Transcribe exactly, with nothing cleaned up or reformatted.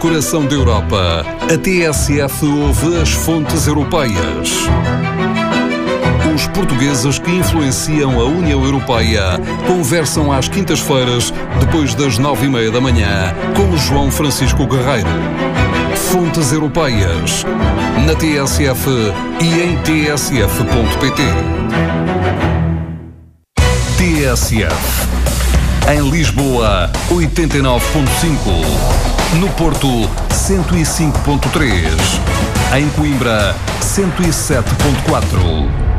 coração da Europa, a T S F ouve as fontes europeias. Os portugueses que influenciam a União Europeia conversam às quintas-feiras, depois das nove e meia da manhã, com João Francisco Guerreiro. Fontes Europeias, na T S F e em t s f ponto p t. T S F. Em Lisboa, oitenta e nove ponto cinco. No Porto, cento e cinco ponto três. Em Coimbra, cento e sete ponto quatro.